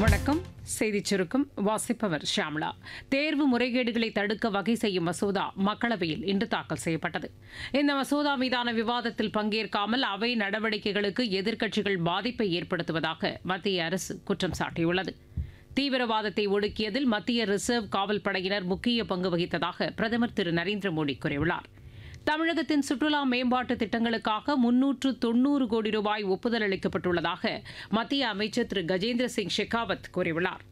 வணக்கம். செய்திச் சுருக்கம் வாசிப்பவர் ஷியாம்லா. தேர்வு முறைகேடுகளை தடுக்க வகை செய்யும் மசோதா மக்களவையில் இன்று தாக்கல் செய்யப்பட்டது. இந்த மசோதா மீதான விவாதத்தில் பங்கேற்காமல் அவை நடவடிக்கைகளுக்கு எதிர்க்கட்சிகள் பாதிப்பை ஏற்படுத்துவதாக மத்திய அரசு குற்றம் சாட்டியுள்ளது. தீவிரவாதத்தை ஒடுக்கியதில் மத்திய ரிசர்வ் காவல் படையினர் முக்கிய பங்கு வகித்ததாக பிரதமர் திரு நரேந்திர மோடி கூறியுள்ளார். தமிழகத்தின் சுற்றுலா மேம்பாட்டு திட்டங்களுக்காக 390 கோடி ரூபாய் ஒப்புதல் அளிக்கப்பட்டுள்ளதாக மத்திய அமைச்சர் திரு கஜேந்திர சிங் ஷெகாவத் கூறியுள்ளார்.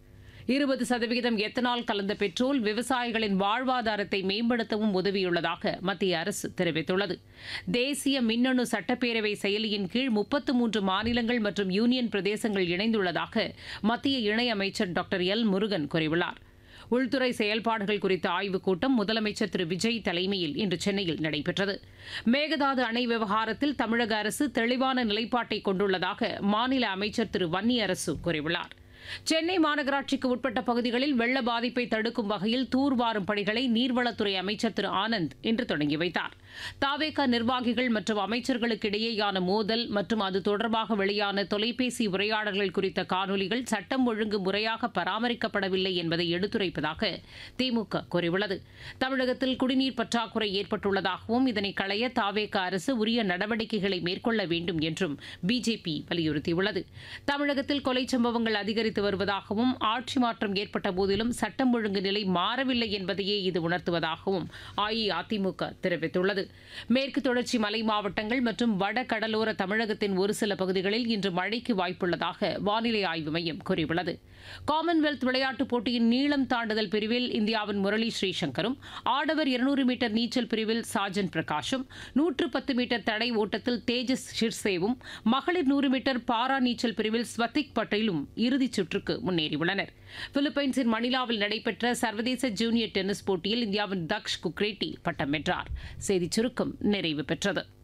20% எத்தனால் கலந்த பெட்ரோல் விவசாயிகளின் வாழ்வாதாரத்தை மேம்படுத்தவும் உதவியுள்ளதாக மத்திய அரசு தெரிவித்துள்ளது. தேசிய மின்னணு சட்டப்பேரவை செயலியின் கீழ் 33 மாநிலங்கள் மற்றும் யூனியன் பிரதேசங்கள் இணைந்துள்ளதாக மத்திய இணையமைச்சர் டாக்டர் எல் முருகன் கூறியுள்ளார். உள்துறை செயல்பாடுகள் குறித்த ஆய்வுக் கூட்டம் முதலமைச்சர் திரு விஜய் தலைமையில் இன்று சென்னையில் நடைபெற்றது. மேகதாது அணை விவகாரத்தில் தமிழக அரசு தெளிவான நிலைப்பாட்டை கொண்டுள்ளதாக மாநில அமைச்சர் திரு வன்னியரசு கூறியுள்ளார். சென்னை மாநகராட்சிக்கு உட்பட்ட பகுதிகளில் வெள்ள பாதிப்பை தடுக்கும் வகையில் தூர்வாரும் பணிகளை நீர்வளத்துறை அமைச்சர் திரு ஆனந்த் இன்று தொடங்கி வைத்தார். தாவேகா நிர்வாகிகள் மற்றும் அமைச்சர்களுக்கு இடையேயான மோதல் மற்றும் அது தொடர்பாக வெளியான தொலைபேசி உரையாடல்கள் குறித்த காணொலிகள் சட்டம் ஒழுங்கு முறையாக பராமரிக்கப்படவில்லை என்பதை எடுத்துரைப்பதாக திமுக கூறியுள்ளது. தமிழகத்தில் குடிநீர் பற்றாக்குறை ஏற்பட்டுள்ளதாகவும் இதனை களைய தாவேகா அரசு உரிய நடவடிக்கைகளை மேற்கொள்ள வேண்டும் என்றும் பிஜேபி வலியுறுத்தியுள்ளது. தமிழகத்தில் கொலை சம்பவங்கள் அதிகரித்து வருவதாகவும் ஆட்சி மாற்றம் ஏற்பட்ட போதிலும் சட்டம் ஒழுங்கு நிலை மாறவில்லை என்பதையே இது உணர்த்துவதாகவும் அஇஅதிமுக தெரிவித்துள்ளது. மேற்கு தொடர்ச்சி மலை மாவட்டங்கள் மற்றும் வட கடலோர தமிழகத்தின் ஒரு சில பகுதிகளில் இன்று மழைக்கு வாய்ப்புள்ளதாக வானிலை ஆய்வு மையம் கூறியுள்ளது. காமன்வெல்த் விளையாட்டுப் போட்டியின் நீளம் தாண்டுதல் பிரிவில் இந்தியாவின் முரளி ஸ்ரீசங்கரும், ஆடவர் 200 மீட்டர் நீச்சல் பிரிவில் சாஜன் பிரகாஷும், 110 மீட்டர் தடை ஓட்டத்தில் தேஜஸ் ஷிர்சேவும், மகளிர் 100 மீட்டர் பாரா நீச்சல் பிரிவில் ஸ்வதிக் பட்டேலும் இறுதிச் சுற்றுக்கு முன்னேறியுள்ளனர். பிலிப்பைன்ஸின் மணிலாவில் நடைபெற்ற சர்வதேச ஜூனியர் டென்னிஸ் போட்டியில் இந்தியாவின் தக்ஷ் குக்ரேட்டி பட்டம் வென்றார். செய்திச் சுருக்கம் நிறைவு பெற்றது.